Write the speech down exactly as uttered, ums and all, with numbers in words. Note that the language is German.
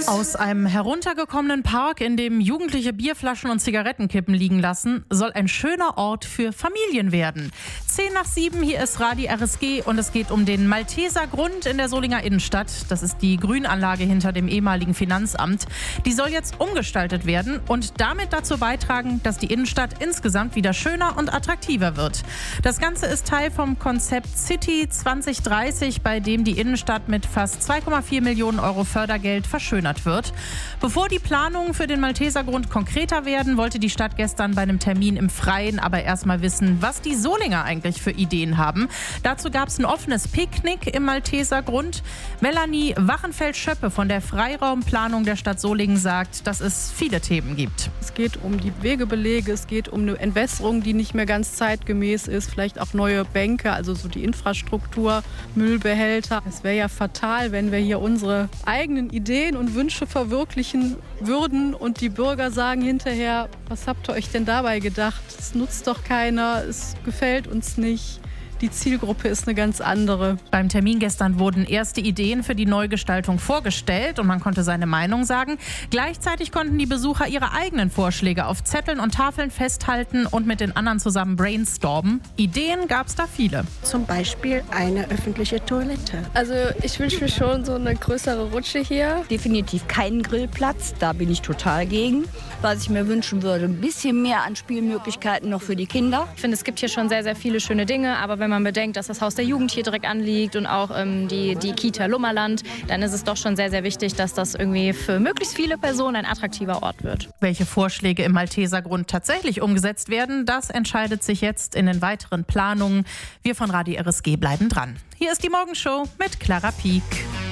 Aus einem heruntergekommenen Park, in dem Jugendliche Bierflaschen und Zigarettenkippen liegen lassen, soll ein schöner Ort für Familien werden. Zehn nach sieben, hier ist Radio R S G und es geht um den Malteser Grund in der Solinger Innenstadt. Das ist die Grünanlage hinter dem ehemaligen Finanzamt. Die soll jetzt umgestaltet werden und damit dazu beitragen, dass die Innenstadt insgesamt wieder schöner und attraktiver wird. Das Ganze ist Teil vom Konzept City zwanzig dreißig, bei dem die Innenstadt mit fast zwei Komma vier Millionen Euro Fördergeld verschönert wird. Bevor die Planungen für den Malteser Grund konkreter werden, wollte die Stadt gestern bei einem Termin im Freien aber erstmal wissen, was die Solinger eigentlich für Ideen haben. Dazu gab es ein offenes Picknick im Malteser Grund. Melanie Wachenfeld-Schöppe von der Freiraumplanung der Stadt Solingen sagt, dass es viele Themen gibt. Es geht um die Wegebelege, es geht um eine Entwässerung, die nicht mehr ganz zeitgemäß ist, vielleicht auch neue Bänke, also so die Infrastruktur, Müllbehälter. Es wäre ja fatal, wenn wir hier unsere eigenen Ideen und Wünsche verwirklichen würden und die Bürger sagen hinterher, was habt ihr euch denn dabei gedacht? Es nutzt doch keiner, es gefällt uns nicht. Die Zielgruppe ist eine ganz andere. Beim Termin gestern wurden erste Ideen für die Neugestaltung vorgestellt und man konnte seine Meinung sagen. Gleichzeitig konnten die Besucher ihre eigenen Vorschläge auf Zetteln und Tafeln festhalten und mit den anderen zusammen brainstormen. Ideen gab es da viele. Zum Beispiel eine öffentliche Toilette. Also ich wünsche mir schon so eine größere Rutsche hier. Definitiv keinen Grillplatz, da bin ich total gegen. Was ich mir wünschen würde, ein bisschen mehr an Spielmöglichkeiten noch für die Kinder. Ich finde, es gibt hier schon sehr, sehr viele schöne Dinge, aber wenn man bedenkt, dass das Haus der Jugend hier direkt anliegt und auch ähm, die, die Kita Lummerland, dann ist es doch schon sehr, sehr wichtig, dass das irgendwie für möglichst viele Personen ein attraktiver Ort wird. Welche Vorschläge im Malteser Grund tatsächlich umgesetzt werden, das entscheidet sich jetzt in den weiteren Planungen. Wir von Radio R S G bleiben dran. Hier ist die Morgenshow mit Clara Pieck.